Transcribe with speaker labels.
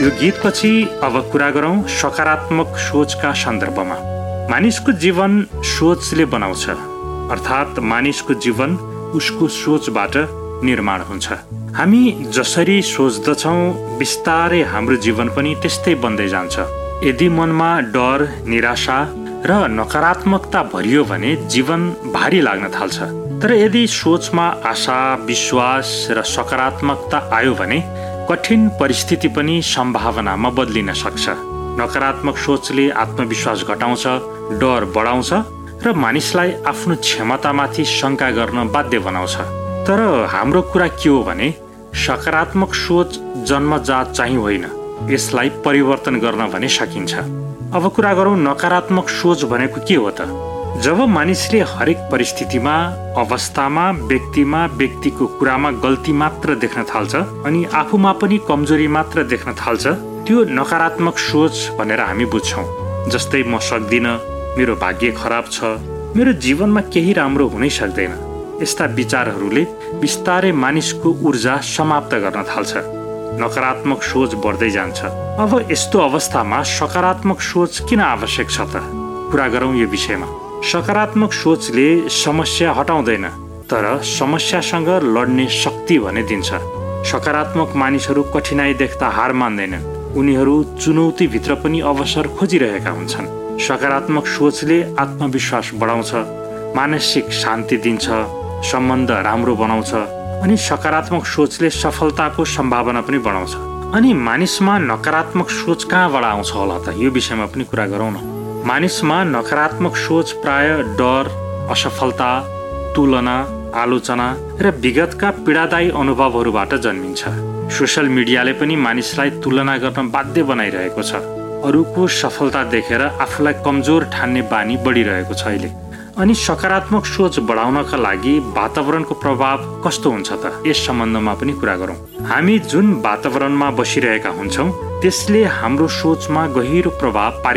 Speaker 1: यो गीतपछि अब कुरा गरौँ सकारात्मक सोचका सन्दर्भमा। मानिसको जीवन सोचले बनाउँछ, अर्थात् मानिसको जीवन उसको सोचबाट निर्माण हुन्छ। हामी जसरी सोच्दछौँ बिस्तारै हाम्रो जीवन पनि त्यस्तै बन्दै जान्छ। यदि मनमा डर, निराशा र नकारात्मकता भरियो भने जीवन भारी लाग्न थाल्छ। तर यदि सोचमा आशा, विश्वास र सकारात्मकता आयो भने कठिन परिस्थिति पनि सम्भावनामा बदलिन सक्छ। नकारात्मक सोचले आत्मविश्वास घटाउँछ, डर बढाउँछ र मानिसलाई आफ्नो क्षमतामाथि शङ्का गर्न बाध्य बनाउँछ। तर हाम्रो कुरा के हो भने सकारात्मक सोच जन्मजात चाहिँ होइन, यसलाई परिवर्तन गर्न भने सकिन्छ। अब कुरा गरौँ नकारात्मक सोच भनेको के हो त? जब मानिसले हरेक परिस्थितिमा, अवस्थामा, व्यक्तिको कुरामा गल्ती मात्र देख्न थाल्छ अनि आफूमा पनि कमजोरी मात्र देख्न थाल्छ, त्यो नकारात्मक सोच भनेर हामी बुझ्छौँ। जस्तै म सक्दिनँ, मेरो भाग्य खराब छ, मेरो जीवनमा केही राम्रो हुनै सक्दैन। यस्ता विचारहरूले बिस्तारै मानिसको ऊर्जा समाप्त गर्न थाल्छ। नकारात्मक सोच बढ्दै जान्छ। अब यस्तो अवस्थामा सकारात्मक सोच किन आवश्यक छ त? कुरा गरौँ यो विषयमा। सकारात्मक सोचले समस्या हटाउँदैन, तर समस्यासँग लड्ने शक्ति भने दिन्छ। सकारात्मक मानिसहरू कठिनाई देख्दा हार मान्दैनन्, उनीहरू चुनौतीभित्र पनि अवसर खोजिरहेका हुन्छन्। सकारात्मक सोचले आत्मविश्वास बढाउँछ, मानसिक शान्ति दिन्छ, सम्बन्ध राम्रो बनाउँछ अनि सकारात्मक सोचले सफलताको सम्भावना पनि बढाउँछ। अनि मानिसमा नकारात्मक सोच कहाँबाट आउँछ होला त? यो विषयमा पनि कुरा गरौँ न। मानिसमा नकारात्मक सोच प्राय डर, असफलता, तुलना, आलोचना र विगतका पीडादायी अनुभवहरूबाट जन्मिन्छ। सोसल मिडियाले पनि मानिसलाई तुलना गर्न बाध्य बनाइरहेको छ। अरूको सफलता देखेर आफूलाई कमजोर ठान्ने बानी बढिरहेको छ अहिले। अनि सकारात्मक सोच बढाउनका लागि वातावरणको प्रभाव कस्तो हुन्छ त? यस सम्बन्धमा पनि कुरा गरौँ। हामी जुन वातावरणमा बसिरहेका हुन्छौँ त्यसले हाम्रो सोचमा गहिरो प्रभाव पारि